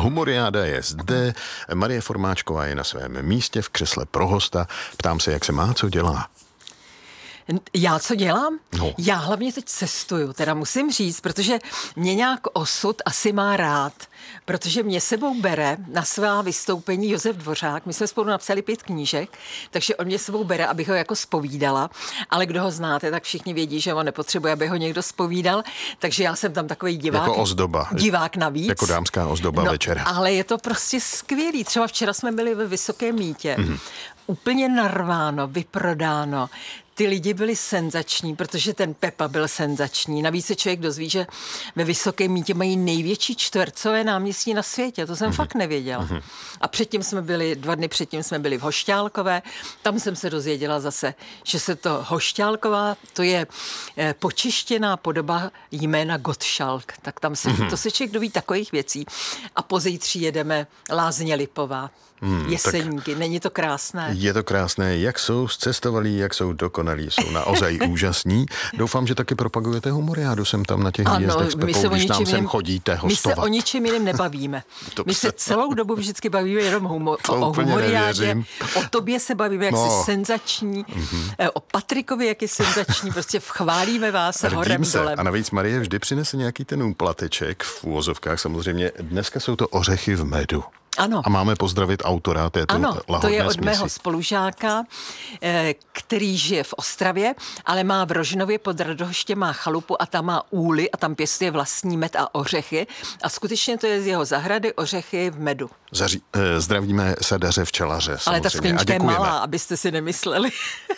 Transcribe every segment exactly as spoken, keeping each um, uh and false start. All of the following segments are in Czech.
Humoriáda je zde, Marie Formáčková je na svém místě v křesle pro hosta. Ptám se, jak se má, co dělá. Já co dělám? No. Já hlavně teď cestuju, teda musím říct, protože mě nějak osud asi má rád, protože mě sebou bere na svá vystoupení Josef Dvořák. My jsme spolu napsali pět knížek, takže on mě sebou bere, abych ho jako zpovídala, ale kdo ho znáte, tak všichni vědí, že on nepotřebuje, aby ho někdo zpovídal, takže já jsem tam takový divák. Jako ozdoba. Divák navíc. Jako dámská ozdoba no, večera. Ale je to prostě skvělý. Třeba včera jsme byli ve Vysokém Mýtě. Mm-hmm. Úplně narváno, vyprodáno. Ty lidi byli senzační, protože ten Pepa byl senzační. Navíc se člověk dozví, že ve Vysokém Mýtě mají největší čtvercové náměstí na světě. To jsem mm-hmm. fakt nevěděla. Mm-hmm. A předtím jsme byli, dva dny předtím jsme byli v Hošťálkové. Tam jsem se dozvěděla zase, že se to Hošťálková, to je eh, počištěná podoba jména Gottschalk. Tak tam se, mm-hmm. to se člověk doví takových věcí. A pozítří jedeme Lázně Lipová. Hmm, Jeseníky, není to krásné? Je to krásné, jak jsou zcestovalí, jak jsou dokonalí, jsou naozaj úžasní. Doufám, že taky propagujete humoriádu sem tam na těch výjezdech s Pepou, když nám sem chodíte hostovat. My se o ničem jiném nebavíme. My se celou dobu vždycky bavíme jenom humor, o, o humoriádě, o tobě se bavíme, jak no. jsi senzační, mm-hmm. o Patrikovi, jak je senzační, prostě chválíme vás horem dolem. A navíc Marie vždy přinese nějaký ten úplateček v úvozovkách, samozřejmě dneska jsou to ořechy v medu. Ano. A máme pozdravit autora této ano, lahodné to je od směsi. Mého spolužáka, který žije v Ostravě, ale má v Rožnově pod Radhoštěm má chalupu a tam má úly a tam pěstuje vlastní med a ořechy. A skutečně to je z jeho zahrady ořechy v medu. Zaří, eh, zdravíme sadaře včelaře. Ale samozřejmě. ta sklenička je malá, abyste si nemysleli.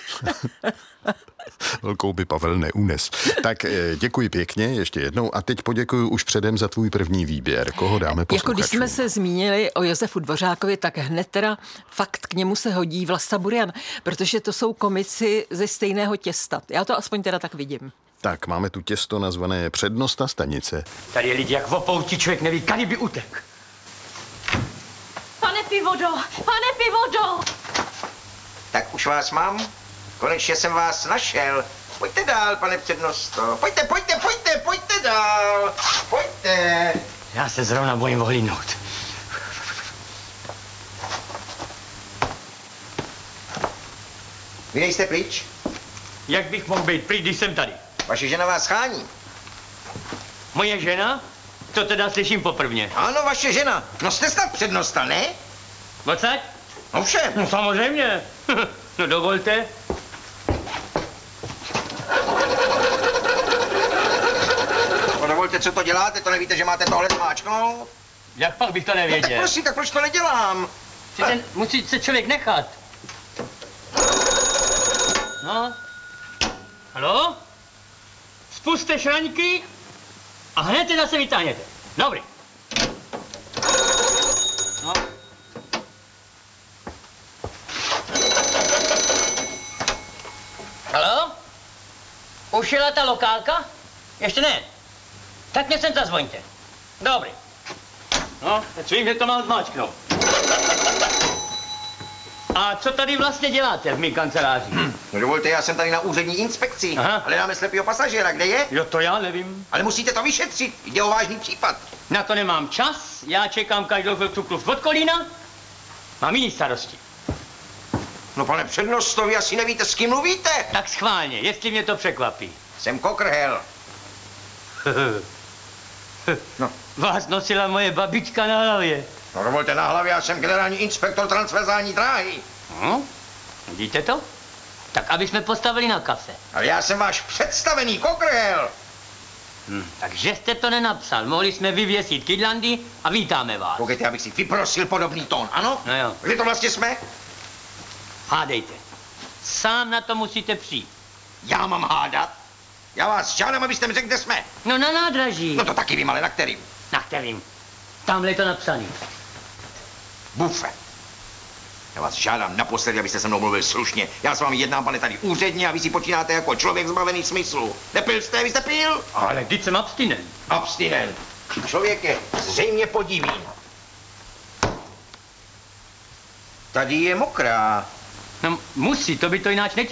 Velkou by Pavel neunes. Tak děkuji pěkně ještě jednou a teď poděkuji už předem za tvůj první výběr. Koho dáme posluchačům? Jako když jsme se zmínili o Josefu Dvořákovi, tak hned teda fakt k němu se hodí Vlasta Burian, protože to jsou komici ze stejného těsta. Já to aspoň teda tak vidím. Tak, máme tu těsto nazvané Přednosta stanice. Tady je lidi jak v opouti, člověk neví, kdy by utek. Pane Pivodo, pane Pivodo! Tak už vás mám? Konečně jsem vás našel. Pojďte dál, pane přednosto. Pojďte, pojďte, pojďte, pojďte dál. Pojďte. Já se zrovna bojím ohlídnout. Vy nejste pryč? Jak bych mohl být pryč, když jsem tady? Vaše žena vás schání. Moje žena? To teda slyším poprvně. Ano, vaše žena. No jste snad přednosta, ne? Odsaď? No všem. No samozřejmě. No dovolte. No dovolte, co to děláte, to nevíte, že máte tohle zmáčknout? Jak pak bych to nevěděl? No, tak prosím, tak proč to nedělám? Ten, musí se člověk nechat. No. Haló? Spuste šraňky a hned je zase vytáhněte. Dobrý. No. Haló? Už jela ta lokálka? Ještě ne. Tak mě sem zazvoňte. Dobrý. No, teď vím, že to mám zmáčknout. A co tady vlastně děláte v mý kanceláři? Hm. No dovolte, já jsem tady na úřední inspekci. Aha. Hledáme slepýho pasažéra, kde je? Jo, to já nevím. Ale musíte to vyšetřit, jde o vážný případ. Na to nemám čas, já čekám každou chvilku kluf od Kolína. Mám jiný starosti. No pane přednosto, vy asi nevíte, s kým mluvíte. Tak schválně, jestli mě to překvapí. Jsem Kokrhel. No. Vás nosila moje babička na hlavě. No dovolte na hlavě, já jsem generální inspektor transverzální dráhy. Hm? Vidíte to? Tak aby jsme postavili na kase. Ale já jsem váš představený Kokrhel. Hm, takže jste to nenapsal. Mohli jsme vyvěsit kydlandy a vítáme vás. Koukejte, abych si vyprosil podobný tón, ano? No jo. Kde to vlastně jsme? Hádejte. Sám na to musíte přijít. Já mám hádat? Já vás žádám, abyste mi řekl, kde jsme. No na nádraží. No to taky vím, ale na kterým? Na kterým? Tamhle je to napsaný. Bufe. Já vás žádám naposledy, abyste se mnou mluvil slušně. Já s vámi jednám, pane, tady úředně a vy si počínáte jako člověk zbavený smyslu. Nepil jste, vy jste pil? Ale vždyť jsem abstinent. Abstinent. Člověk je zřejmě podiví. Tady je mokrá. No musí, to by to jináč netýkalo.